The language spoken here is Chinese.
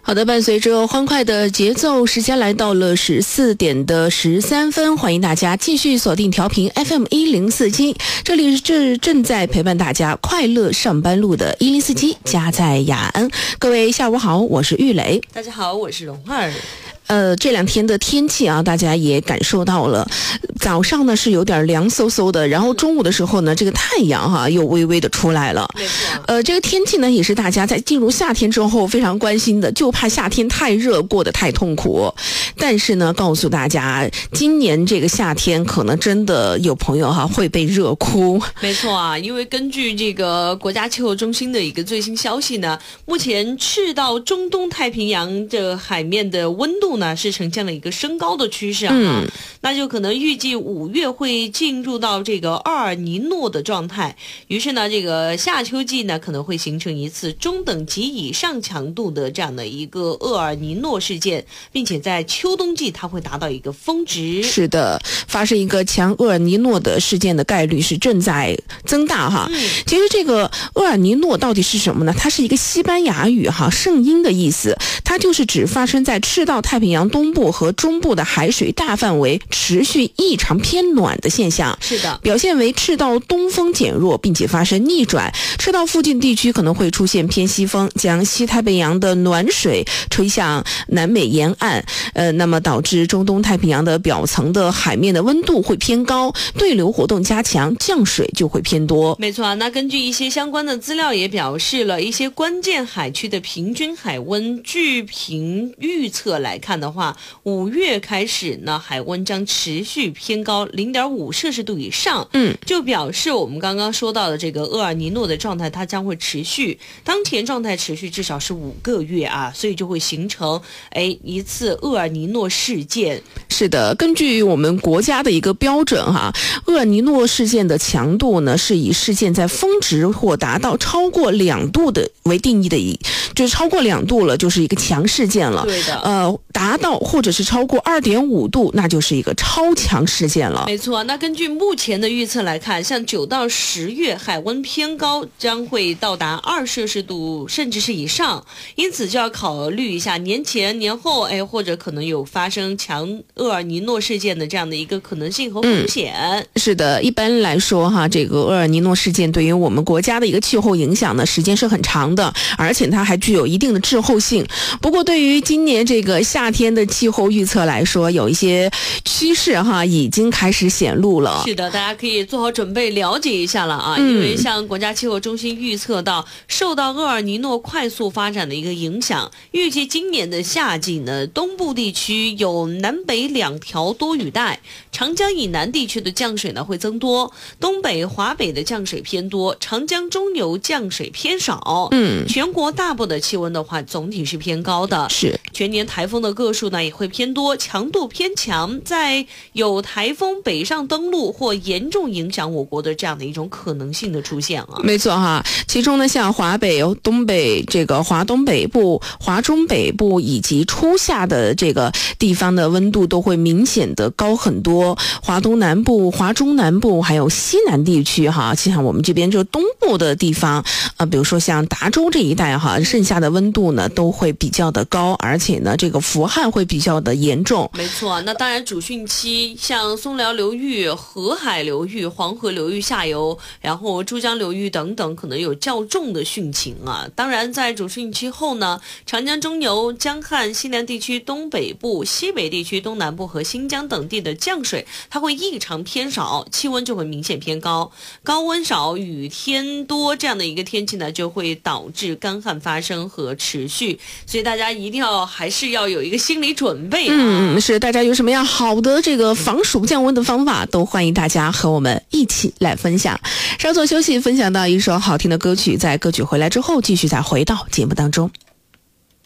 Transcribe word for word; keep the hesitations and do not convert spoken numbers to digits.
好的，伴随着欢快的节奏，时间来到了十四点的十三分，欢迎大家继续锁定调频 F M 一零四七，这里是正在陪伴大家快乐上班路的一零四七家在雅安。各位下午好，我是玉磊。 大家好，我是蓉儿。 呃，这两天的天气啊，大家也感受到了。早上呢是有点凉飕飕的，然后中午的时候呢，这个太阳哈、啊、又微微的出来了。 没错。 呃，这个天气呢也是大家在进入夏天之后非常关心的，就怕夏天太热，过得太痛苦。但是呢，告诉大家，今年这个夏天可能真的有朋友哈、啊、会被热哭。 没错啊，因为根据这个国家气候中心的一个最新消息呢，目前赤道中东太平洋这海面的温度呢是呈现了一个升高的趋势啊， 嗯、 那就可能预计五月会进入到这个厄尔尼诺的状态，于是呢，这个夏秋季呢可能会形成一次中等级以上强度的这样的一个厄尔尼诺事件，并且在秋冬季它会达到一个峰值。 是的，发生一个强厄尔尼诺的事件的概率是正在增大哈。 嗯、 其实这个厄尔尼诺到底是什么呢？它是一个西班牙语哈，圣婴的意思，它就是指发生在赤道太平洋东部和中部的海水大范围持续异常偏暖的现象。 是的， 表现为赤道东风减弱，并且发生逆转。赤道附近地区可能会出现偏西风，将西太平洋的暖水吹向南美沿岸，呃，那么导致中东太平洋的表层的海面的温度会偏高，对流活动加强，降水就会偏多。 没错啊，那根据一些相关的资料也表示了一些关键海区的平均海温据凭预测来看的话，五月开始呢，海温将持续偏高 零点五摄氏度以上， 嗯， 就表示我们刚刚说到的这个厄尔尼诺的状态，它将会持续，当前状态持续至少是五个月啊，所以就会形成哎一次厄尔尼诺事件。 是的，根据我们国家的一个标准哈，厄尔尼诺事件的强度呢是以事件在峰值或达到超过两度的为定义的，一就是超过两度了就是一个强事件了。 对的， 呃，达到或者是超过二点五度，那就是一个超强事件了。 没错，那根据目前的预测来看，像九到十月海温偏高，将会到达二摄氏度甚至是以上，因此就要考虑一下年前年后，哎，或者可能有发生强厄尔尼诺事件的这样的一个可能性和风险。 嗯、是的，一般来说哈，这个厄尔尼诺事件对于我们国家的一个气候影响呢，时间是很长的，而且它还具有一定的滞后性。不过对于今年这个夏天的气候预测来说，有一些趋势哈已经开始显露了。 是的，大家可以做好准备了解一下了啊， 嗯、 因为像国家气候中心预测到，受到厄尔尼诺快速发展的一个影响，预计今年的夏季呢，东部地区有南北两条多雨带，长江以南地区的降水呢会增多，东北华北的降水偏多，长江中游降水偏少。 嗯， 全国大部的气温的话，总体是偏高的。 是， 全年台风的个数呢也会偏多，强度偏强，在有台风北上登陆或严重影响我国的这样的一种可能性的出现啊。 没错哈，其中呢，像华北、东北这个华东北部、华中北部以及初夏的这个地方的温度都会明显的高很多。华东南部、华中南部还有西南地区哈，像我们这边就东部的地方，呃，比如说像达州这一带哈，剩下的温度呢都会比较的高，而且呢，这个伏旱会比较的严重。 没错，那当然主汛期，像松辽流域、河海流域、黄河流域下游，然后珠江流域等等，可能有较重的汛情啊。当然，在主汛期后呢，长江中游、江汉、西南地区东北部、西北地区东南部和新疆等地的降水，它会异常偏少，气温就会明显偏高。高温少、雨天多这样的一个天气呢，就会导致干旱发生和持续。所以大家一定要还是要有一个心理准备啊。 嗯，是，大家有什么样好的这个防暑降温的方法，都欢迎大家和我们一起来分享。稍作休息，分享到一首好听的歌曲，在歌曲回来之后，继续再回到节目当中。